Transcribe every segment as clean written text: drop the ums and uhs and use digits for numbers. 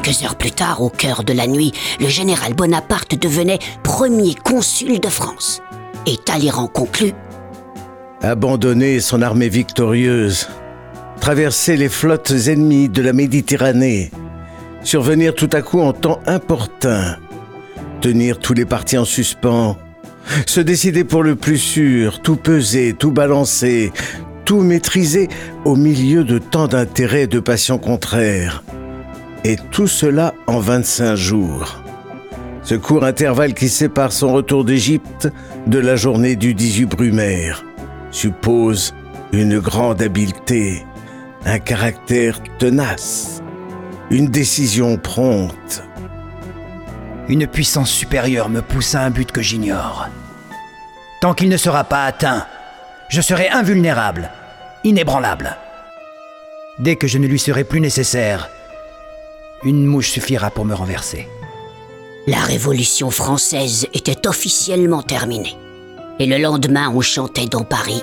Quelques heures plus tard, au cœur de la nuit, le général Bonaparte devenait premier consul de France. Et Talleyrand conclut: abandonner son armée victorieuse, traverser les flottes ennemies de la Méditerranée, survenir tout à coup en temps importun, tenir tous les partis en suspens, se décider pour le plus sûr, tout peser, tout balancer, tout maîtriser au milieu de tant d'intérêts et de passions contraires. Et tout cela en 25 jours. Ce court intervalle qui sépare son retour d'Égypte de la journée du 18 Brumaire suppose une grande habileté, un caractère tenace, une décision prompte. Une puissance supérieure me pousse à un but que j'ignore. Tant qu'il ne sera pas atteint, je serai invulnérable, inébranlable. Dès que je ne lui serai plus nécessaire, une mouche suffira pour me renverser. La Révolution française était officiellement terminée. Et le lendemain, on chantait dans Paris: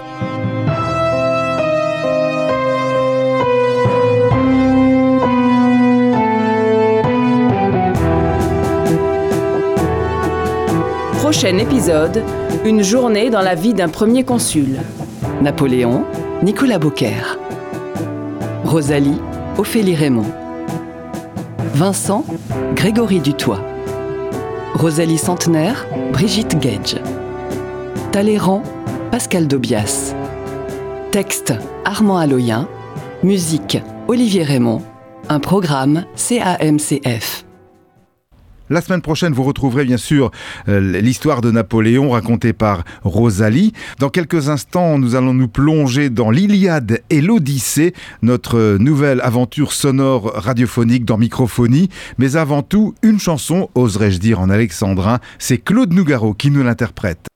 Prochain épisode, une journée dans la vie d'un premier consul. Napoléon, Nicolas Beaucaire. Rosalie, Ophélie Raymond. Vincent, Grégory Dutoit. Rosalie Centenaire, Brigitte Gage. Talleyrand, Pascal Dobias. Texte, Armand Aloyen. Musique, Olivier Raymond. Un programme CAMCF. La semaine prochaine, vous retrouverez bien sûr l'histoire de Napoléon racontée par Rosalie. Dans quelques instants, nous allons nous plonger dans l'Iliade et l'Odyssée, notre nouvelle aventure sonore radiophonique dans Microphonie. Mais avant tout, une chanson, oserais-je dire en alexandrin, c'est Claude Nougaro qui nous l'interprète.